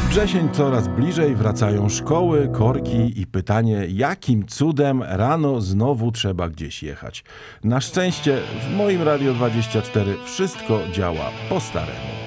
Wrzesień coraz bliżej, wracają szkoły, korki i pytanie, jakim cudem rano znowu trzeba gdzieś jechać. Na szczęście w moim Radio 24 wszystko działa po staremu.